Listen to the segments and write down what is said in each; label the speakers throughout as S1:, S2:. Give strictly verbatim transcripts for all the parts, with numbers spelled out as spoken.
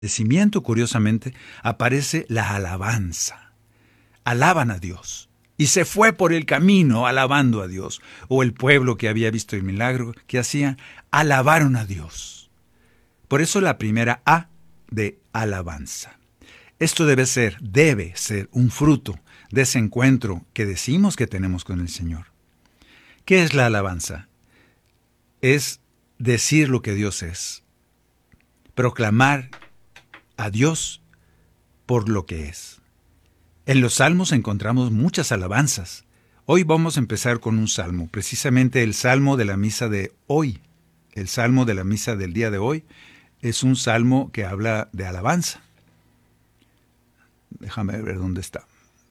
S1: agradecimiento, curiosamente, aparece la alabanza. Alaban a Dios. Y se fue por el camino alabando a Dios. O el pueblo que había visto el milagro que hacían, alabaron a Dios. Por eso la primera A de alabanza. Esto debe ser, debe ser un fruto de ese encuentro que decimos que tenemos con el Señor. ¿Qué es la alabanza? Es decir lo que Dios es. Proclamar a Dios por lo que es. En los salmos encontramos muchas alabanzas. Hoy vamos a empezar con un salmo, precisamente el salmo de la misa de hoy. El salmo de la misa del día de hoy es un salmo que habla de alabanza. Déjame ver dónde está.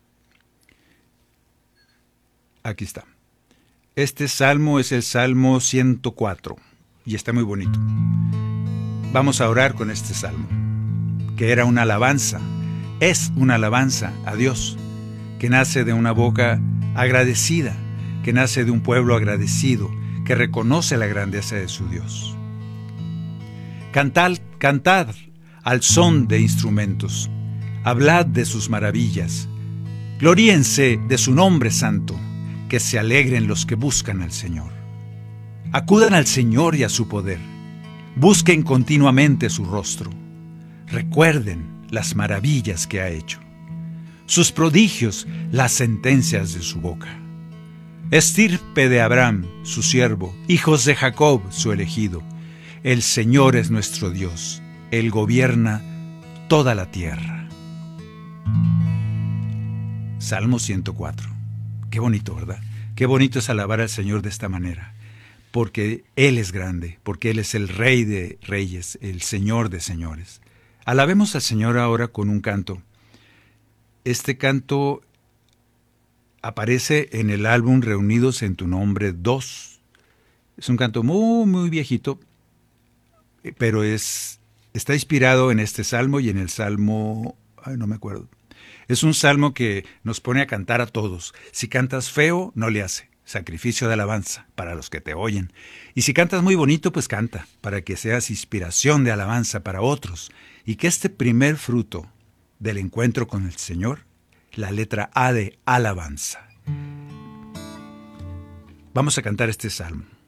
S1: Aquí está. Este salmo es el Salmo ciento cuatro y está muy bonito. Vamos a orar con este salmo, que era una alabanza, es una alabanza a Dios, que nace de una boca agradecida, que nace de un pueblo agradecido, que reconoce la grandeza de su Dios. Cantad, cantad al son de instrumentos, hablad de sus maravillas, gloríense de su nombre santo, que se alegren los que buscan al Señor. Acudan al Señor y a su poder, busquen continuamente su rostro, recuerden las maravillas que ha hecho, sus prodigios, las sentencias de su boca. Estirpe de Abraham, su siervo, hijos de Jacob, su elegido. El Señor es nuestro Dios, Él gobierna toda la tierra. Salmo ciento cuatro. Qué bonito, ¿verdad? Qué bonito es alabar al Señor de esta manera, porque Él es grande, porque Él es el Rey de reyes, el Señor de señores. Alabemos al Señor ahora con un canto. Este canto aparece en el álbum Reunidos en tu Nombre dos. Es un canto muy, muy viejito, pero es, está inspirado en este salmo y en el salmo, ay, no me acuerdo. Es un salmo que nos pone a cantar a todos. Si cantas feo, no le hace. Sacrificio de alabanza para los que te oyen. Y si cantas muy bonito, pues canta, para que seas inspiración de alabanza para otros. Y que este primer fruto del encuentro con el Señor, la letra A de alabanza. Vamos a cantar este salmo.